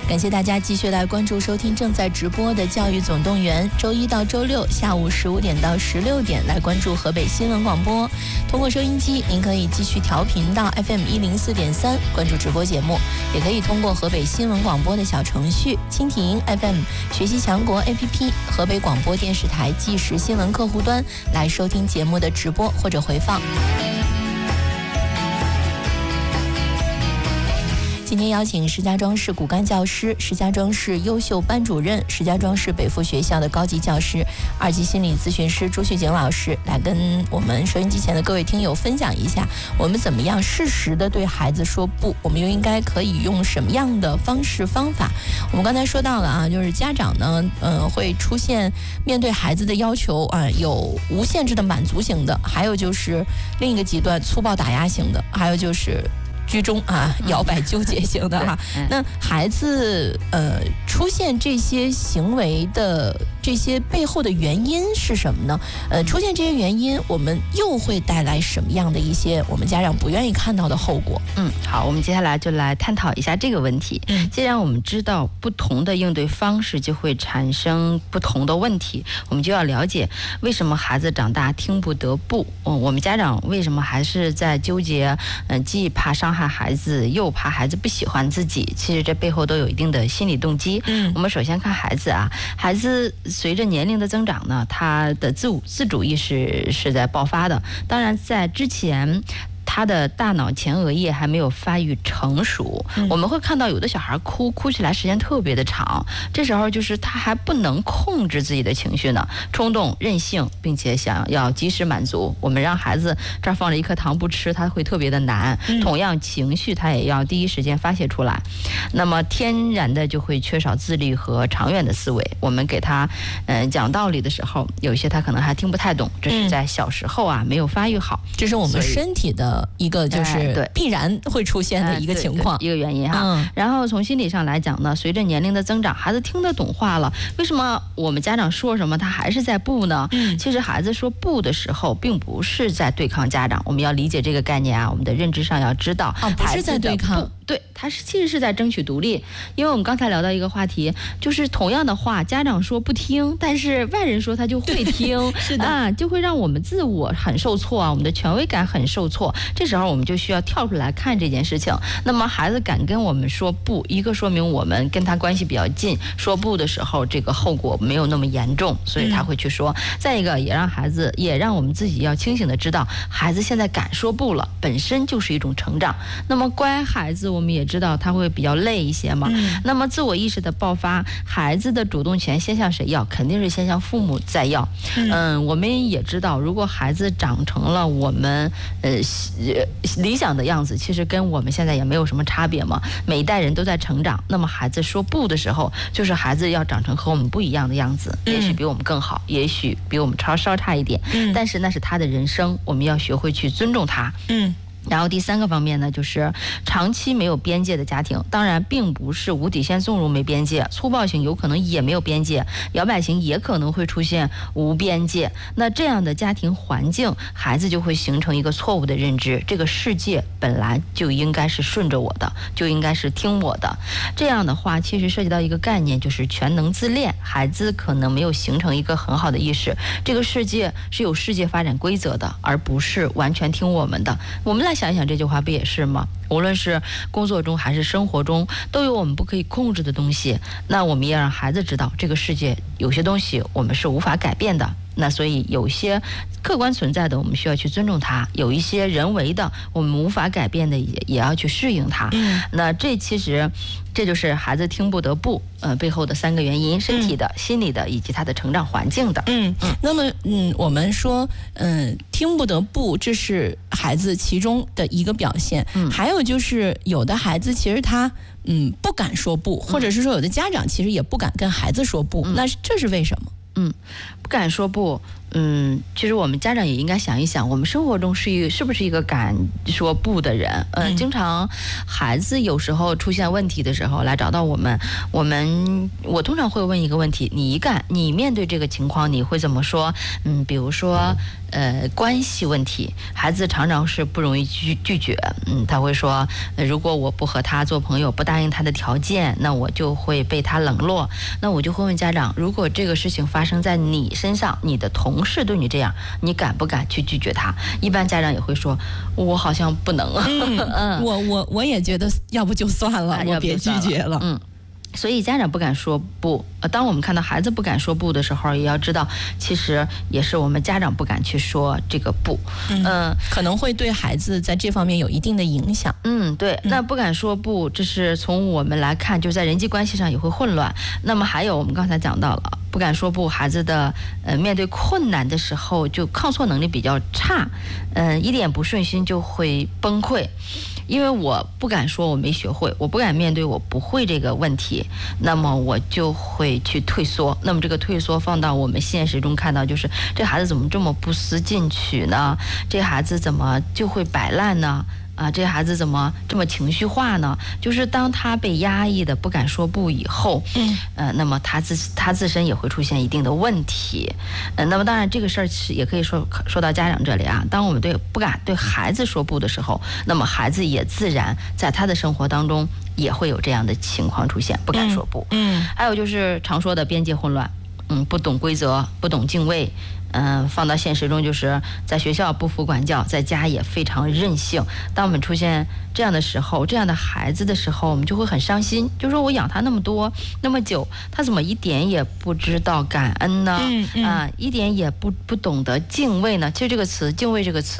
感谢大家继续来关注收听正在直播的教育总动员，周一到周六下午15点到16点来关注河北新闻广播。通过收音机您可以继续调频到 FM104.3 关注直播节目，也可以通过河北新闻广播的小程序、蜻蜓 FM、学习强国 APP、河北广播电视台即时新闻客户端来收听节目的直播或者回放。今天邀请石家庄市骨干教师、石家庄市优秀班主任、石家庄市北附学校的高级教师、2级心理咨询师朱旭景老师来跟我们收音机前的各位听友分享一下，我们怎么样适时的对孩子说不，我们又应该可以用什么样的方式方法。我们刚才说到了啊，就是家长呢会出现面对孩子的要求啊，有无限制的满足型的，还有就是另一个极端粗暴打压型的，还有就是居中啊，摇摆纠结型的哈。那孩子出现这些行为的这些背后的原因是什么呢？出现这些原因，我们又会带来什么样的一些我们家长不愿意看到的后果？ 好，我们接下来就来探讨一下这个问题。既然我们知道不同的应对方式就会产生不同的问题，我们就要了解为什么孩子长大听不得不。我们家长为什么还是在纠结？既怕伤害孩子，又怕孩子不喜欢自己，其实这背后都有一定的心理动机。我们首先看孩子啊，孩子随着年龄的增长呢，他的自主意识是在爆发的。当然在之前他的大脑前额叶还没有发育成熟，我们会看到有的小孩哭起来时间特别的长，这时候就是他还不能控制自己的情绪呢，冲动、任性，并且想要及时满足。我们让孩子这儿放着一颗糖不吃，他会特别的难。同样情绪他也要第一时间发泄出来，那么天然的就会缺少自律和长远的思维。我们给他讲道理的时候，有些他可能还听不太懂，这是在小时候啊没有发育好， 这是我们身体的一个就是必然会出现的一个情况， 一个原因哈。然后从心理上来讲呢，随着年龄的增长，孩子听得懂话了，为什么我们家长说什么他还是在不呢？其实孩子说不的时候，并不是在对抗家长，我们要理解这个概念啊，我们的认知上要知道， 不是在对抗， 对，他其实是在争取独立。因为我们刚才聊到一个话题，就是同样的话，家长说不听，但是外人说他就会听， 是的啊，就会让我们自我很受挫啊，我们的权威感很受挫。这时候我们就需要跳出来看这件事情。那么孩子敢跟我们说不，一个说明我们跟他关系比较近，说不的时候这个后果没有那么严重，所以他会去说。再一个，也让我们自己要清醒的知道，孩子现在敢说不了，本身就是一种成长。那么乖孩子我们也知道他会比较累一些嘛，那么自我意识的爆发，孩子的主动权先向谁要？肯定是先向父母再要。我们也知道，如果孩子长成了我们理想的样子，其实跟我们现在也没有什么差别嘛，每一代人都在成长。那么孩子说不的时候，就是孩子要长成和我们不一样的样子，也许比我们更好，也许比我们稍差一点，但是那是他的人生，我们要学会去尊重他。然后第三个方面呢，就是长期没有边界的家庭，当然并不是无底线纵容没边界，粗暴型有可能也没有边界，摇摆型也可能会出现无边界。那这样的家庭环境，孩子就会形成一个错误的认知，这个世界本来就应该是顺着我的，就应该是听我的。这样的话其实涉及到一个概念，就是全能自恋，孩子可能没有形成一个很好的意识，这个世界是有世界发展规则的，而不是完全听我们的。我们来想一想这句话不也是吗？无论是工作中还是生活中，都有我们不可以控制的东西，那我们也让孩子知道，这个世界有些东西我们是无法改变的，那所以有些客观存在的我们需要去尊重它，有一些人为的我们无法改变的也要去适应它。那这就是孩子听不得不背后的3个原因，身体的、心理的以及他的成长环境的。 那么我们说听不得不，这是孩子其中的一个表现。还有就是有的孩子其实他不敢说不，或者是说有的家长其实也不敢跟孩子说不，那这是为什么？ 不敢说不， 其实我们家长也应该想一想，我们生活中是不是一个敢说不的人？经常孩子有时候出现问题的时候来找到我们，我通常会问一个问题：你面对这个情况你会怎么说？比如说关系问题，孩子常常是不容易拒绝，他会说，如果我不和他做朋友，不答应他的条件，那我就会被他冷落。那我就会问家长，如果这个事情发生在你身上，你的同事对你这样，你敢不敢去拒绝他？一般家长也会说，我好像不能。 我也觉得，要不就算了，我别拒绝了。 所以家长不敢说不，当我们看到孩子不敢说不的时候，也要知道，其实也是我们家长不敢去说这个不， 可能会对孩子在这方面有一定的影响。 对，那不敢说不，这是从我们来看，就在人际关系上也会混乱。那么还有我们刚才讲到了，不敢说不，孩子的面对困难的时候就抗挫能力比较差，一点不顺心就会崩溃。因为我不敢说我没学会，我不敢面对我不会这个问题，那么我就会去退缩。那么这个退缩放到我们现实中看到，就是这孩子怎么这么不思进取呢？这孩子怎么就会摆烂呢？这孩子怎么这么情绪化呢？就是当他被压抑的不敢说不以后，那么他自身也会出现一定的问题。那么当然这个事儿也可以说到家长这里啊。当我们不敢对孩子说不的时候，那么孩子也自然在他的生活当中也会有这样的情况出现，不敢说不。还有就是常说的边界混乱，不懂规则，不懂敬畏。放到现实中，就是在学校不服管教，在家也非常任性。当我们出现这样的时候，这样的孩子的时候，我们就会很伤心，就说我养他那么多那么久，他怎么一点也不知道感恩呢？一点也不懂得敬畏呢？其实这个词敬畏这个词